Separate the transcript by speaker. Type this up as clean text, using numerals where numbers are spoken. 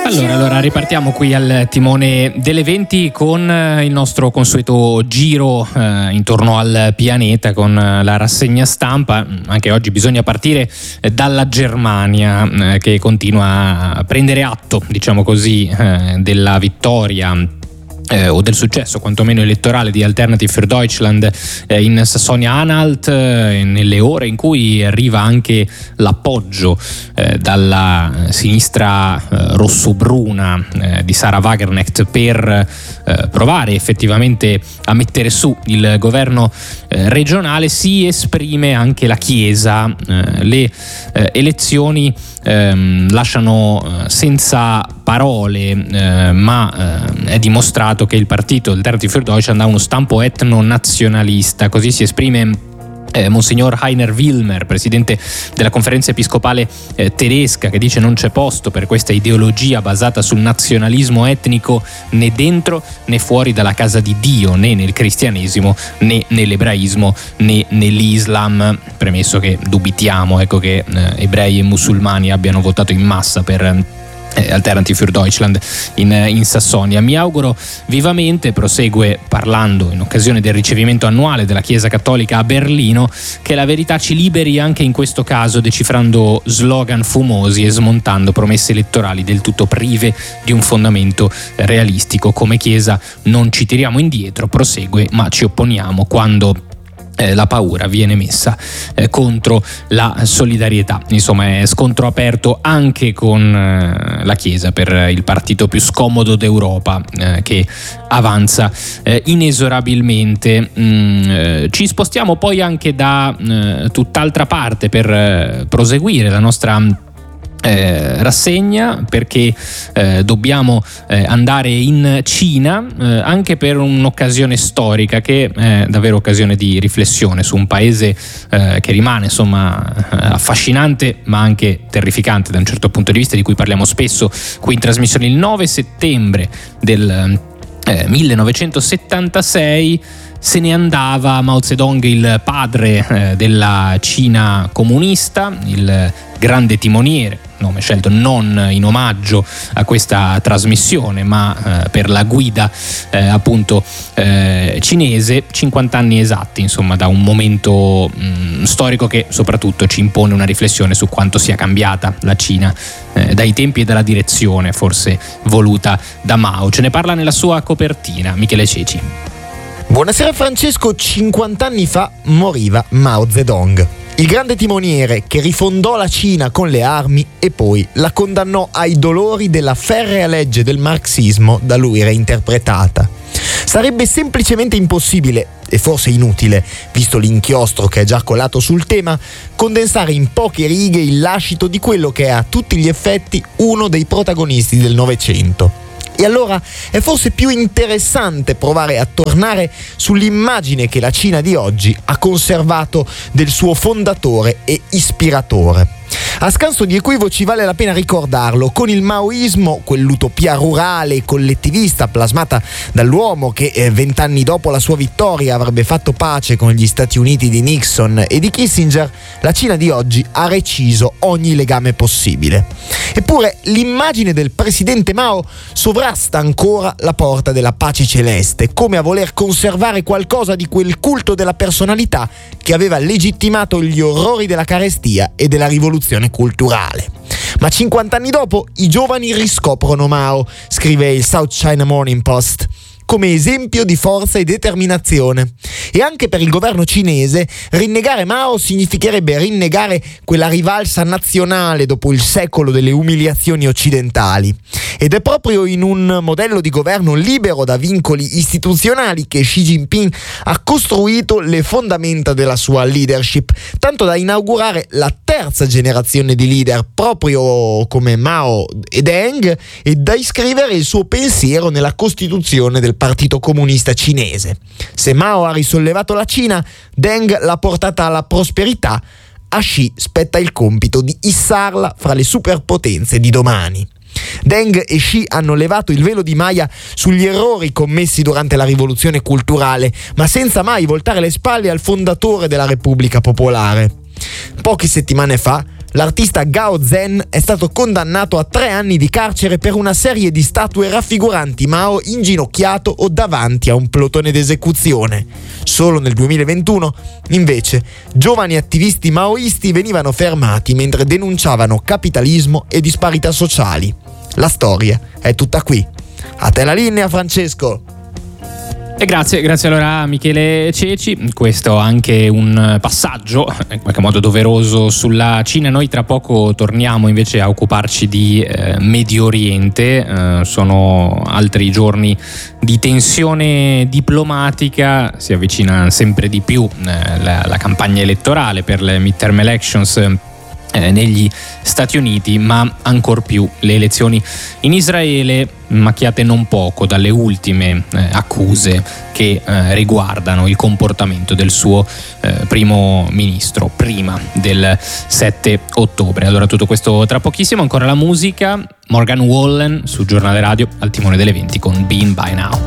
Speaker 1: Allora ripartiamo qui al timone dell'eventi con il nostro consueto giro intorno al pianeta, con la rassegna stampa. Anche oggi bisogna partire dalla Germania, che continua a prendere atto, diciamo così, della vittoria o del successo quantomeno elettorale di Alternative für Deutschland in Sassonia-Anhalt, nelle ore in cui arriva anche l'appoggio dalla sinistra rossobruna di Sarah Wagenknecht per provare effettivamente a mettere su il governo regionale. Si esprime anche la Chiesa. Le elezioni lasciano senza parole, ma è dimostrato che il partito Alternative für Deutschland ha uno stampo etno-nazionalista. Così si esprime Monsignor Heiner Wilmer, presidente della conferenza episcopale tedesca, che dice: non c'è posto per questa ideologia basata sul nazionalismo etnico né dentro né fuori dalla casa di Dio, né nel cristianesimo né nell'ebraismo né nell'Islam. Premesso che dubitiamo che ebrei e musulmani abbiano votato in massa per Alternative für Deutschland in Sassonia. Mi auguro vivamente, prosegue parlando in occasione del ricevimento annuale della Chiesa Cattolica a Berlino, che la verità ci liberi anche in questo caso, decifrando slogan fumosi e smontando promesse elettorali del tutto prive di un fondamento realistico. Come Chiesa non ci tiriamo indietro, prosegue, ma ci opponiamo quando la paura viene messa contro la solidarietà. Insomma, è scontro aperto anche con la Chiesa per il partito più scomodo d'Europa, che avanza inesorabilmente. Ci spostiamo poi anche da tutt'altra parte per proseguire la nostra rassegna, perché dobbiamo andare in Cina, anche per un'occasione storica che è davvero occasione di riflessione su un paese che rimane affascinante ma anche terrificante da un certo punto di vista, di cui parliamo spesso qui in trasmissione. Il 9 settembre del 1976 se ne andava Mao Zedong, il padre della Cina comunista, il grande timoniere, nome scelto non in omaggio a questa trasmissione ma per la guida appunto cinese. 50 anni esatti, insomma, da un momento storico che soprattutto ci impone una riflessione su quanto sia cambiata la Cina dai tempi e dalla direzione forse voluta da Mao. Ce ne parla nella sua copertina Michele Ceci.
Speaker 2: Buonasera Francesco. 50 anni fa moriva Mao Zedong, il grande timoniere che rifondò la Cina con le armi e poi la condannò ai dolori della ferrea legge del marxismo da lui reinterpretata. Sarebbe semplicemente impossibile, e forse inutile, visto l'inchiostro che è già colato sul tema, condensare in poche righe il lascito di quello che è a tutti gli effetti uno dei protagonisti del Novecento. E allora è forse più interessante provare a tornare sull'immagine che la Cina di oggi ha conservato del suo fondatore e ispiratore. A scanso di equivoci vale la pena ricordarlo: con il maoismo, quell'utopia rurale e collettivista plasmata dall'uomo che 20 anni dopo la sua vittoria avrebbe fatto pace con gli Stati Uniti di Nixon e di Kissinger, la Cina di oggi ha reciso ogni legame possibile. Eppure l'immagine del presidente Mao sovrasta ancora la porta della pace celeste, come a voler conservare qualcosa di quel culto della personalità che aveva legittimato gli orrori della carestia e della rivoluzione culturale. Ma 50 anni dopo i giovani riscoprono Mao, scrive il South China Morning Post, come esempio di forza e determinazione. E anche per il governo cinese rinnegare Mao significherebbe rinnegare quella rivalsa nazionale dopo il secolo delle umiliazioni occidentali. Ed è proprio in un modello di governo libero da vincoli istituzionali che Xi Jinping ha costruito le fondamenta della sua leadership, tanto da inaugurare la terza generazione di leader proprio come Mao e Deng, e da iscrivere il suo pensiero nella costituzione del Partito Comunista Cinese. Se Mao ha risollevato la Cina, Deng l'ha portata alla prosperità. A Xi spetta il compito di issarla fra le superpotenze di domani. Deng e Xi hanno levato il velo di Maya sugli errori commessi durante la rivoluzione culturale, ma senza mai voltare le spalle al fondatore della Repubblica Popolare. Poche settimane fa l'artista Gao Zen è stato condannato a 3 anni di carcere per una serie di statue raffiguranti Mao inginocchiato o davanti a un plotone d'esecuzione. Solo nel 2021, invece, giovani attivisti maoisti venivano fermati mentre denunciavano capitalismo e disparità sociali. La storia è tutta qui. A te la linea, Francesco.
Speaker 1: E grazie allora a Michele Ceci. Questo anche un passaggio in qualche modo doveroso sulla Cina. Noi tra poco torniamo invece a occuparci di Medio Oriente. Sono altri giorni di tensione diplomatica, si avvicina sempre di più la campagna elettorale per le midterm elections negli Stati Uniti, ma ancor più le elezioni in Israele, macchiate non poco dalle ultime accuse che riguardano il comportamento del suo primo ministro prima del 7 ottobre. Allora tutto questo tra pochissimo, ancora la musica. Morgan Wallen su Giornale Radio al timone delle 20 con Been By Now.